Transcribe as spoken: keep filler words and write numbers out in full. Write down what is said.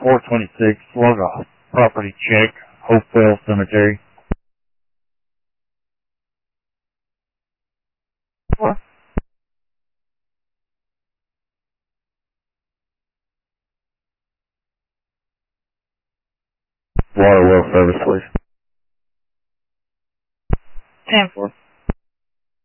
four twenty-six, log off. Property check, Hopewell Cemetery. What? Water well service, please. ten four.